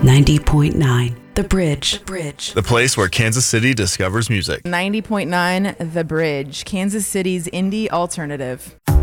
90.9 The Bridge. The place where Kansas City discovers music. 90.9 The Bridge, Kansas City's indie alternative.